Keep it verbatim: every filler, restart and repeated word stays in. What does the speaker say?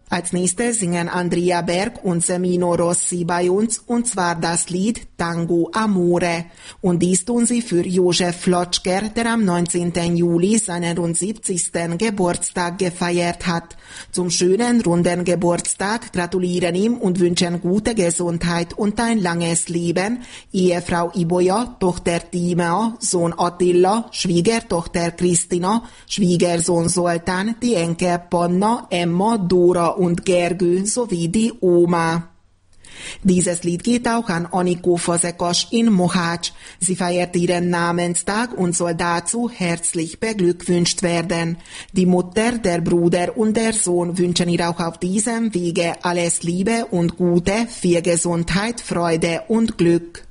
Als nächstes singen Andrea Berg und Semino Rossi bei uns, und zwar das Lied Tango Amore. Und dies tun sie für Josef Flotschker, der am neunzehnten Juli seinen rund siebzigsten Geburtstag gefeiert hat. Zum schönen, runden Geburtstag gratulieren ihm und wünschen gute Gesundheit und ein langes Leben Ehefrau Iboja, Tochter Timea, Sohn Attila, Schwiegertochter Kristina, Schwiegersohn Zoltán, die Enkel Panna, Emma, Dora und Gergő sowie die Oma. Dieses Lied geht auch an Anikó Fazekas in Mohács. Sie feiert ihren Namenstag und soll dazu herzlich beglückwünscht werden. Die Mutter, der Bruder und der Sohn wünschen ihr auch auf diesem Wege alles Liebe und Gute, viel Gesundheit, Freude und Glück.